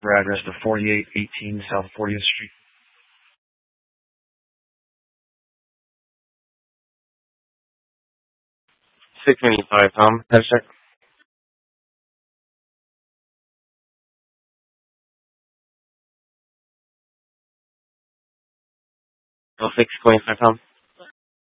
proper address of 4818 South 40th Street. 695, Tom. Hashtag. Oh, 625, Tom.